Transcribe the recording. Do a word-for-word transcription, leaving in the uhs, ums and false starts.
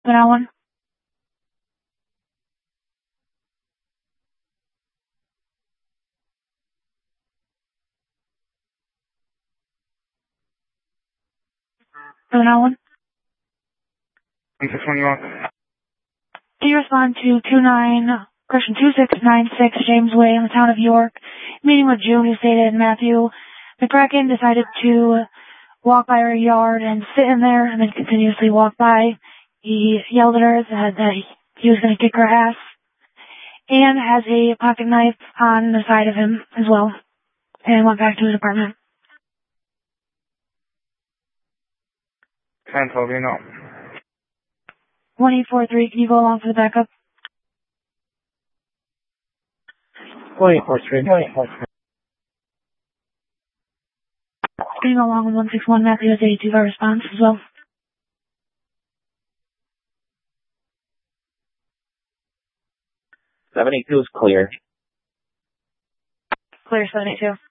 But I one. But I one. Which one you want? Do you respond to two nine, correction, two six nine six James Way in the town of York, meeting with June, who stated Matthew McCracken decided to walk by her yard and sit in there and then continuously walk by. He yelled at her, said that he was going to kick her ass, and has a pocket knife on the side of him as well, and went back to his apartment. ten twelve, you know. one eight four three, can you go along for the backup? one eight four three, one eight four three. Can you go along with one six one, Matthew has eighty-two for response as well? seventy-two is clear. Clear, seventy-two.